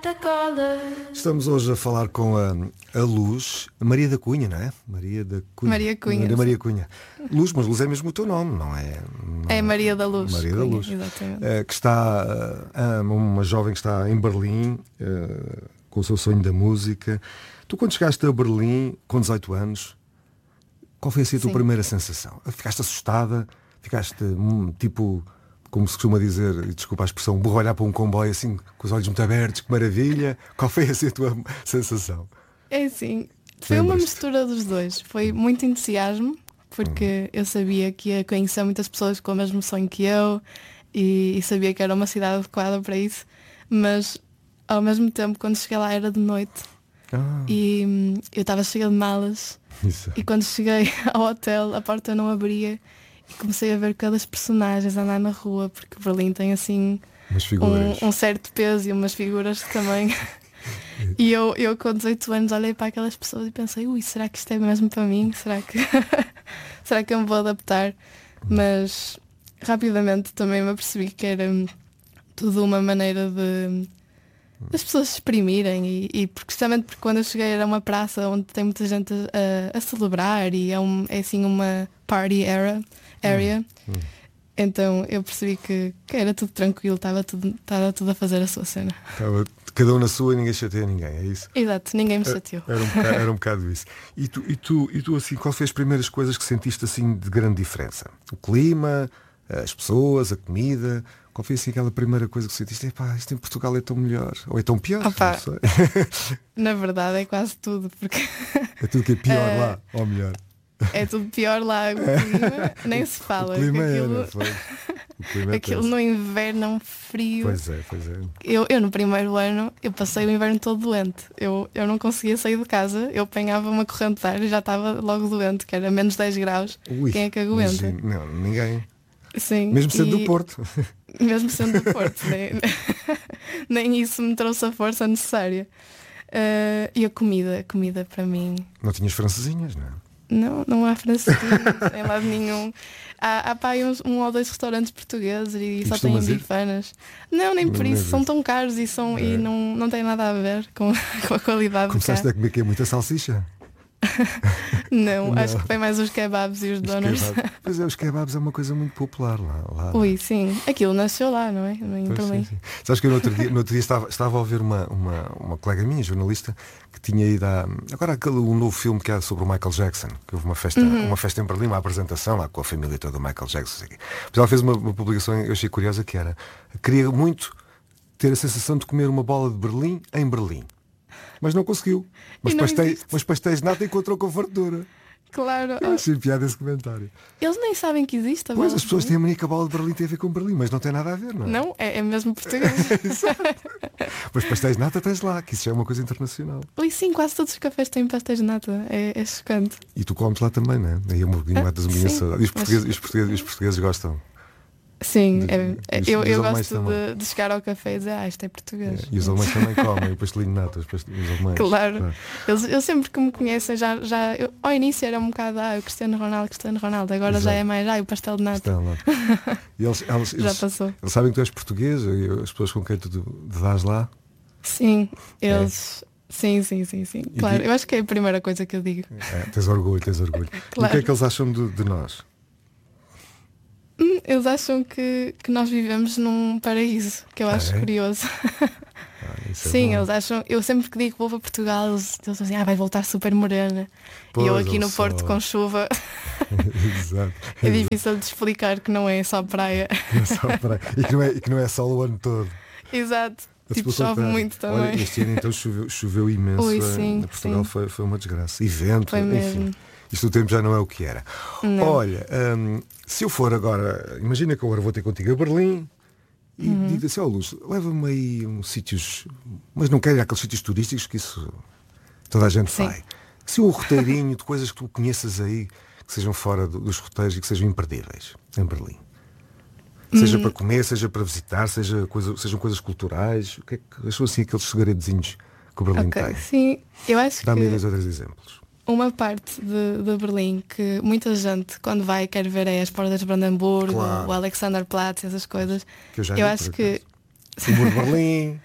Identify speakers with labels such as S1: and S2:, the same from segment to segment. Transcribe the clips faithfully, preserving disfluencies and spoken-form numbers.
S1: Estamos hoje a falar com a, a Luz, a Maria da Cunha, não é? Maria da Cunha.
S2: Maria Cunha.
S1: Maria, Maria Cunha. Luz, mas Luz é mesmo o teu nome, não é? Não
S2: é Maria da Luz.
S1: Maria
S2: Cunha,
S1: da Luz.
S2: Exatamente.
S1: Uh, que está, uh, uma jovem que está em Berlim, uh, com o seu sonho da música. Tu, quando chegaste a Berlim, com dezoito anos, qual foi assim a tua Sim. primeira sensação? Ficaste assustada? Ficaste, hum, tipo... como se costuma dizer, e desculpa a expressão, burro olhar para um comboio assim, com os olhos muito abertos, que maravilha. Qual foi assim a tua sensação?
S2: É assim, foi uma mistura dos dois. Foi muito entusiasmo, porque uhum. eu sabia que ia conhecer muitas pessoas com o mesmo sonho que eu e, e sabia que era uma cidade adequada para isso, mas ao mesmo tempo, quando cheguei lá era de noite ah. e hum, eu estava cheia de malas isso. E quando cheguei ao hotel a porta não abria. E comecei a ver cada personagens andar na rua, porque Berlim tem assim um, um certo peso e umas figuras também. E eu, eu com dezoito anos olhei para aquelas pessoas e pensei, ui, será que isto é mesmo para mim? Será que, será que eu me vou adaptar? Mas rapidamente também me apercebi que era tudo uma maneira de as pessoas se exprimirem e, e justamente porque quando eu cheguei era uma praça onde tem muita gente a, a celebrar e é, um, é assim uma party era, area hum, hum. Então eu percebi que, que era tudo tranquilo, estava tudo, estava tudo a fazer a sua cena.
S1: Estava cada um na sua e ninguém chateia ninguém, é isso?
S2: Exato, ninguém me chateou.
S1: Era, era, um, bocado, era um bocado isso. E tu, e, tu, e tu assim, qual foi as primeiras coisas que sentiste assim de grande diferença? O clima, as pessoas, a comida? Qual foi assim aquela primeira coisa que sentiste? Epá, isto em Portugal é tão melhor. Ou é tão pior?
S2: Opa, não sei. Na verdade é quase tudo. Porque
S1: é tudo que é pior uh, lá, ou melhor?
S2: É tudo pior lá. O clima nem se fala.
S1: O clima
S2: aquilo,
S1: é, foi. O clima é
S2: aquilo no inverno é um frio.
S1: Pois é, pois é.
S2: Eu, eu no primeiro ano eu passei o inverno todo doente. Eu, eu não conseguia sair de casa. Eu apanhava uma corrente de ar e já estava logo doente, que era menos dez graus. Ui, quem é que aguenta?
S1: Imagino. Não, ninguém.
S2: Sim,
S1: mesmo sendo
S2: e...
S1: do Porto.
S2: Mesmo sendo do Porto. nem, nem isso me trouxe a força necessária. Uh, e a comida, a comida para mim.
S1: Não tinhas francesinhas, não é?
S2: Não, não há francesinhas em lado nenhum. Há, há pá, uns, um ou dois restaurantes portugueses e, e só têm bifanas. Não, nem por não isso, são tão caros e, são, é. e não, não tem nada a ver com, com a qualidade.
S1: Começaste a comer que é muita salsicha?
S2: Não, não, acho que foi mais os kebabs e os, os donuts.
S1: Kebab. Pois é, os kebabs é uma coisa muito popular lá. lá.
S2: Ui, sim, aquilo nasceu lá, não é? Em
S1: pois, sim, sim. Sabes que eu no outro dia, no outro dia estava, estava a ouvir uma, uma, uma colega minha, jornalista, que tinha ido a. Agora aquele um novo filme que é sobre o Michael Jackson, que houve uma festa, uhum. uma festa em Berlim, uma apresentação lá com a família toda do Michael Jackson. Mas ela fez uma, uma publicação, eu achei curiosa, que era: queria muito ter a sensação de comer uma bola de Berlim em Berlim. Mas não conseguiu. Mas,
S2: não
S1: pastéis, mas pastéis de nata encontrou com fartura.
S2: Claro.
S1: Eu achei piada esse comentário.
S2: Eles nem sabem que existe a bola.
S1: Pois, as pessoas têm a mania que a bola de Berlim tem a ver com Berlim, mas não tem nada a ver, não é?
S2: Não, é, é mesmo português.
S1: Mas pastéis de nata tens lá, que isso já é uma coisa internacional.
S2: Ui, sim, quase todos os cafés têm pastéis de nata. É, é chocante.
S1: E tu comes lá também, não é? Aí é um bocadinho
S2: ah,
S1: matas a minha saudade. E os portugueses, mas... os, portugueses, os portugueses gostam.
S2: Sim,
S1: de,
S2: é, é,
S1: os,
S2: eu, eu gosto de, de chegar ao café e dizer, ah, isto é português.
S1: É, e os alemães também comem o pastelinho de nata, os, os alemães.
S2: Claro, claro. Eles, eles sempre que me conhecem, já, já eu, ao início era um bocado, ah, o Cristiano Ronaldo, Cristiano Ronaldo, agora Exato. Já é mais, ah, o pastel de nata.
S1: Pastel, e eles, eles,
S2: já
S1: eles,
S2: passou.
S1: Eles sabem que tu és português, e as pessoas com quem tu dás lá?
S2: Sim, eles... É. Sim, sim, sim, sim. Claro, e, eu acho que é a primeira coisa que eu digo.
S1: É, tens orgulho, tens orgulho.
S2: Claro.
S1: E o que é que eles acham de, de nós?
S2: Eles acham que, que nós vivemos num paraíso, que eu acho ah, é? curioso. Ah, Sim, é eles acham. Eu sempre que digo que vou para Portugal, eles, eles dizem, ah, vai voltar super morena. Pois, e eu aqui no só... Porto com chuva.
S1: Exato.
S2: É difícil de explicar que não é só praia.
S1: Não é só praia. E que não é, e que não é sol o ano todo.
S2: Exato. Tipo, chove muito também.
S1: Olha, este ano então choveu, choveu imenso.
S2: Ui, sim,
S1: em Portugal foi, foi uma desgraça. E vento,
S2: foi
S1: enfim.
S2: Mesmo.
S1: Isto o tempo já não é o que era.
S2: Não.
S1: Olha, hum, se eu for agora, imagina que agora vou ter contigo a Berlim e uhum. digo assim, ó oh, Luz, leva-me aí uns sítios, mas não quero ir àqueles sítios turísticos que isso toda a gente
S2: Sim.
S1: vai. Se um roteirinho de coisas que tu conheças aí, que sejam fora do, dos roteiros e que sejam imperdíveis em Berlim. Seja uhum. para comer, seja para visitar, seja coisa, sejam coisas culturais. O que é que achou assim aqueles segredozinhos que o Berlim
S2: okay.
S1: tem?
S2: Sim, eu acho
S1: Dá-me
S2: que...
S1: aí dois ou três exemplos.
S2: Uma parte de, de Berlim que muita gente, quando vai, quer ver é as portas de Brandemburgo,
S1: claro.
S2: o Alexanderplatz, essas coisas.
S1: Que eu já
S2: eu
S1: vi,
S2: acho que
S1: o Muro de Berlim.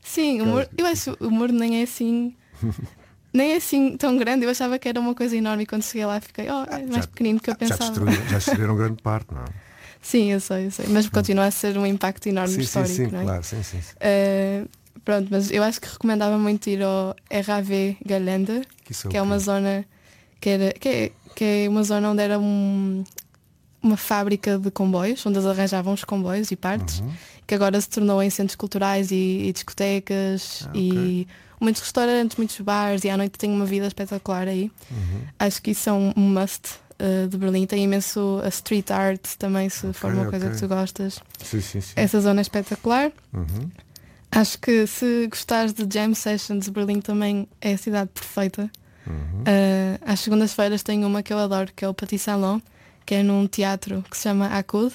S2: Sim, o humor, eu acho que o humor nem é assim. Nem é assim tão grande. Eu achava que era uma coisa enorme e quando cheguei lá fiquei, oh, é mais já, pequenino que eu pensava.
S1: Já destruíram, já destruíram grande parte, não é?
S2: Sim, eu sei, eu sei. Mas continua a ser um impacto enorme
S1: sim,
S2: histórico,
S1: sim, sim,
S2: não é?
S1: claro, sim, sim, sim.
S2: Uh, pronto, mas eu acho que recomendava muito ir ao R A V Galenda, que, que é uma zona que, era, que, é, que é uma zona onde era um, uma fábrica de comboios, onde eles arranjavam os comboios e partes, uhum. que agora se tornou em centros culturais e, e discotecas ah, okay. e muitos restaurantes, muitos bares, e à noite tem uma vida espetacular aí. Uhum. Acho que isso é um must uh, de Berlim. Tem imenso a street art também, se okay, for uma okay. coisa que tu gostas.
S1: Sim, sim, sim.
S2: Essa zona é espetacular.
S1: Uhum.
S2: Acho que se gostares de jam sessions, Berlim também é a cidade perfeita.
S1: Uhum.
S2: Uh, às segundas-feiras tem uma que eu adoro, que é o Petit Salon, que é num teatro que se chama Akud.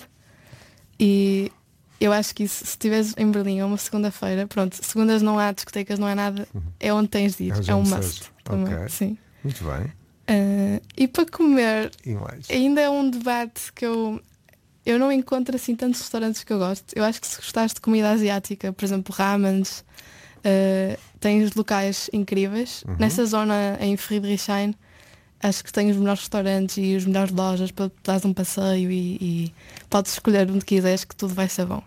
S2: E eu acho que isso, se estiveres em Berlim, é uma segunda-feira, pronto, segundas não há discotecas, não há nada, é onde tens de ir, é, é um must também.
S1: Okay.
S2: Sim.
S1: Muito bem.
S2: Uh, e para comer,
S1: e mais?
S2: ainda é um debate que eu, eu não encontro assim tantos restaurantes que eu gosto. Eu acho que se gostares de comida asiática, por exemplo, ramens, uh, tens locais incríveis. Uhum. Nessa zona em Friedrichshain, acho que tem os melhores restaurantes e as melhores lojas para dar um passeio e, e podes escolher onde quiseres, que tudo vai ser bom.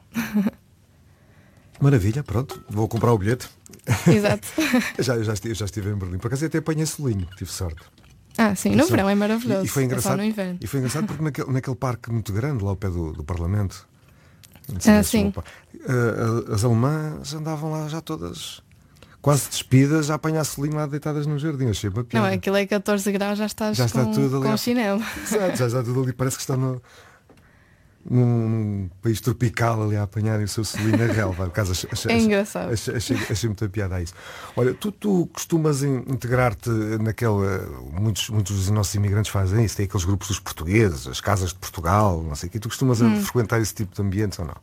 S1: Maravilha, pronto, vou comprar o bilhete.
S2: Exato.
S1: já, eu já, estive, já estive em Berlim, por acaso até apanhei solinho, tive sorte.
S2: Ah, sim, no verão é maravilhoso.
S1: E, e foi engraçado,
S2: é só no inverno.
S1: E foi engraçado porque naquele, naquele parque muito grande, lá ao pé do, do Parlamento,
S2: ah, sim.
S1: Uh, as alemãs andavam lá já todas quase despidas, a apanhar solinho lá deitadas no jardim. Achei uma piada.
S2: Não, aquilo é catorze graus, já estás
S1: já está
S2: com,
S1: tudo ali
S2: com
S1: a...
S2: o chinelo.
S1: Exato, já está tudo ali, parece que está no, num, num país tropical ali a apanhar o seu solinho na relva. Caso, achei, achei,
S2: é engraçado.
S1: Achei, achei, achei muita piada a isso. Olha, tu, tu costumas integrar-te naquela. Muitos, muitos dos nossos imigrantes fazem isso, tem aqueles grupos dos portugueses, as casas de Portugal, não sei o que. Tu costumas hum. frequentar esse tipo de ambientes ou não?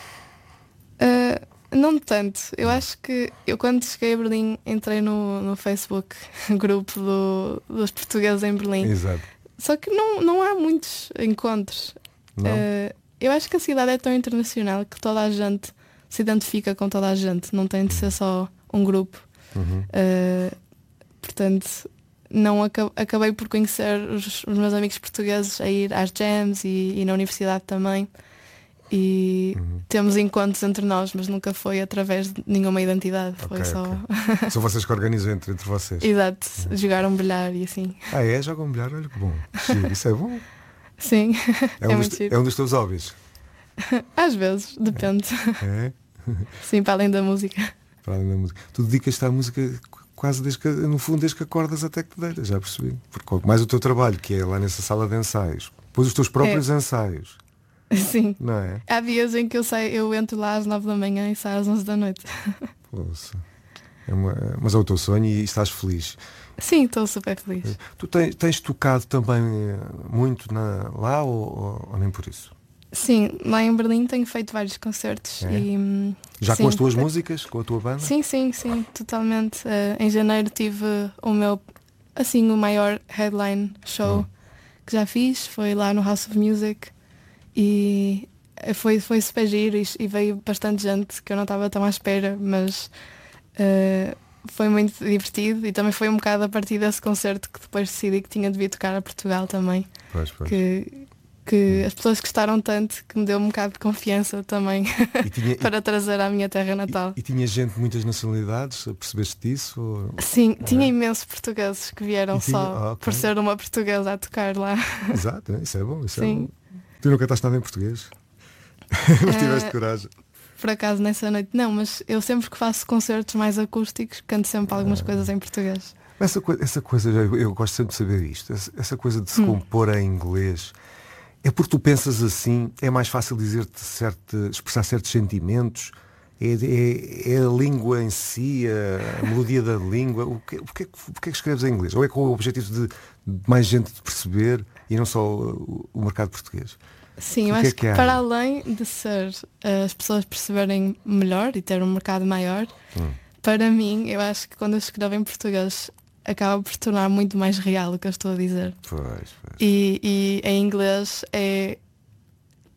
S2: Uh... Não tanto. Eu acho que eu quando cheguei a Berlim entrei no, no Facebook grupo do, dos portugueses em Berlim.
S1: Exato.
S2: Só que não, não há muitos encontros.
S1: Não?
S2: Uh, eu acho que a cidade é tão internacional que toda a gente se identifica com toda a gente. Não tem de ser só um grupo.
S1: Uhum.
S2: Uh, portanto, não acabei, acabei por conhecer os, os meus amigos portugueses a ir às jams e, e na universidade também. E uhum. temos encontros entre nós, mas nunca foi através de nenhuma identidade.
S1: Okay,
S2: foi só.
S1: Okay. São vocês que organizam entre, entre vocês.
S2: Exato,
S1: uhum.
S2: jogaram bilhar e assim.
S1: Ah é? Jogam bilhar? Olha que bom. Sim, isso é bom.
S2: Sim,
S1: é, um
S2: é
S1: dos,
S2: muito giro.
S1: É um dos teus hobbies?
S2: Às vezes, depende.
S1: É?
S2: Sim, para além da música.
S1: Para além da música. Tu dedicas-te à música quase desde que, no fundo, desde que acordas até que te deitas, já percebi. Porque mais o teu trabalho, que é lá nessa sala de ensaios, depois os teus próprios é. ensaios.
S2: Sim.
S1: Não é?
S2: Há dias em que eu saio, eu entro lá às nove da manhã e saio às onze da noite.
S1: Poxa. É uma, mas é o teu sonho e estás feliz.
S2: Sim, estou super feliz.
S1: Tu tens, tens tocado também muito na, lá ou, ou nem por isso?
S2: Sim, lá em Berlim tenho feito vários concertos.
S1: É?
S2: E,
S1: já
S2: sim,
S1: com as tuas músicas, com a tua banda?
S2: Sim, sim, sim, totalmente. Uh, em janeiro tive o meu, assim, o maior headline show hum. que já fiz, foi lá no House of Music. E foi, foi super giro e, e veio bastante gente que eu não estava tão à espera, mas uh, foi muito divertido e também foi um bocado a partir desse concerto que depois decidi que tinha de vir tocar a Portugal também.
S1: Pois, pois.
S2: Que, que hum. as pessoas gostaram tanto que me deu um bocado de confiança também tinha, para e, trazer à minha terra natal.
S1: E, e tinha gente de muitas nacionalidades, percebeste disso? Ou...
S2: Sim,
S1: ou
S2: tinha
S1: é?
S2: imensos portugueses que vieram
S1: tinha,
S2: só
S1: ah, okay.
S2: por ser uma portuguesa a tocar lá.
S1: Exato, isso é bom, isso
S2: Sim.
S1: é bom. Tu não cantaste nada em português? Mas tiveste uh, coragem?
S2: Por acaso nessa noite não, mas eu sempre que faço concertos mais acústicos canto sempre algumas uh, coisas em português.
S1: Essa, essa coisa, eu, eu gosto sempre de saber isto, essa, essa coisa de se hum. compor em inglês, é porque tu pensas assim, é mais fácil dizer-te certo, expressar certos sentimentos, é, é, é a língua em si, a, a melodia da língua, o que, o, que é, o que é que escreves em inglês? Ou é com o objetivo de, de mais gente de perceber e não só o, o mercado português?
S2: Sim, eu
S1: o
S2: acho
S1: que, é que,
S2: que para além de ser uh, as pessoas perceberem melhor e ter um mercado maior,
S1: hum.
S2: para mim, eu acho que quando eu escrevo em português acaba por tornar muito mais real o que eu estou a dizer.
S1: Pois, pois.
S2: E, e em inglês é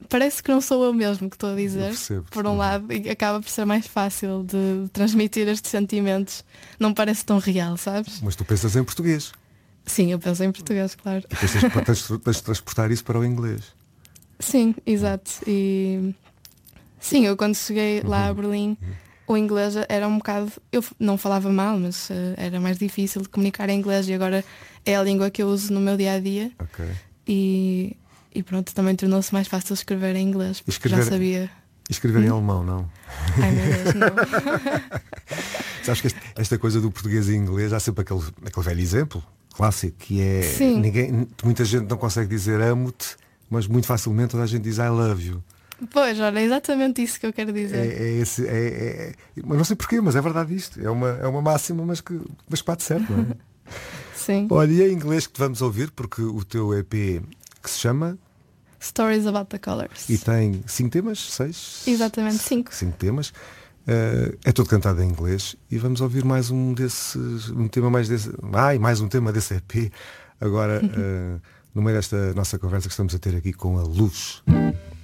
S2: parece que não sou eu mesmo que estou a dizer,
S1: percebo,
S2: por um lado, e acaba por ser mais fácil de transmitir estes sentimentos. Não parece tão real, sabes?
S1: Mas tu pensas em português.
S2: Sim, eu penso em português, claro.
S1: E depois tens, tens, tens de transportar isso para o inglês.
S2: Sim, exato. E sim, eu quando cheguei
S1: uhum.
S2: lá a Berlim, uhum. o inglês era um bocado, eu não falava mal, mas uh, era mais difícil de comunicar em inglês, e agora é a língua que eu uso no meu dia a dia.
S1: Okay.
S2: E, e pronto, também tornou-se mais fácil escrever em inglês, porque escrever, já sabia.
S1: E escrever hum? em alemão, não?
S2: Ai meu Deus, não.
S1: Sabes que este, esta coisa do português e inglês, há sempre aquele, aquele velho exemplo clássico, que é
S2: Sim.
S1: ninguém, muita gente não consegue dizer amo-te, mas muito facilmente toda a gente diz I love you.
S2: Pois, olha, é exatamente isso que eu quero dizer.
S1: É, é esse, é, é, mas não sei porquê, mas é verdade isto. É uma, é uma máxima, mas que, mas que bate certo, não é?
S2: Sim.
S1: Olha, e é em inglês que te vamos ouvir, porque o teu E P, que se chama
S2: Stories About the Colors.
S1: E tem cinco temas? Seis?
S2: Exatamente, cinco.
S1: Cinco temas. Uh, é todo cantado em inglês. E vamos ouvir mais um desses, um tema mais desse. Ai, mais um tema desse E P. Agora, uh, no meio desta nossa conversa que estamos a ter aqui com a Luz.